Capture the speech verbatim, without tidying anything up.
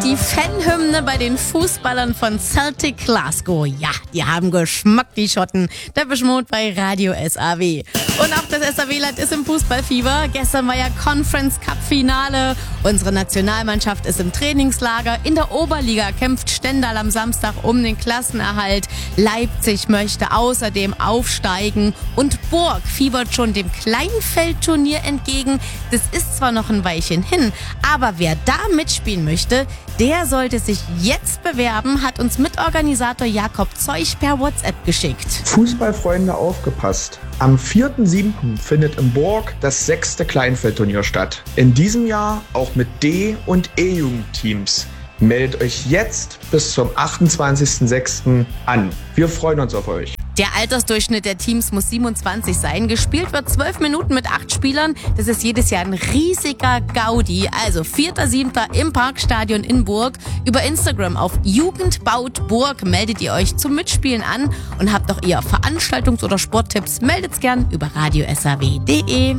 Die Fanhymne bei den Fußballern von Celtic Glasgow. Ja, die haben Geschmack, die Schotten. Der Beschmut bei Radio S A W. Und auch das S A W-Land ist im Fußballfieber. Gestern war ja Conference Cup Finale. Unsere Nationalmannschaft ist im Trainingslager. In der Oberliga kämpft Stendal am Samstag um den Klassenerhalt. Leipzig möchte außerdem aufsteigen. Und Burg fiebert schon dem Kleinfeldturnier entgegen. Das ist zwar noch ein Weilchen hin, aber wer da mitspielen möchte, der sollte sich jetzt bewerben, hat uns Mitorganisator Jakob Zeuch per WhatsApp geschickt. Fußballfreunde, aufgepasst. Am vierten siebten findet in Burg das sechste Kleinfeldturnier statt. In diesem Jahr auch mit D- und E-Jugendteams. Meldet euch jetzt bis zum achtundzwanzigsten sechsten an. Wir freuen uns auf euch. Der Altersdurchschnitt der Teams muss siebenundzwanzig sein. Gespielt wird zwölf Minuten mit acht Spielern. Das ist jedes Jahr ein riesiger Gaudi. Also vierter siebter im Parkstadion in Burg. Über Instagram auf Jugendbaut-Burg meldet ihr euch zum Mitspielen an. Und habt auch ihr Veranstaltungs- oder Sporttipps, meldet's gern über radio s a w punkt d e.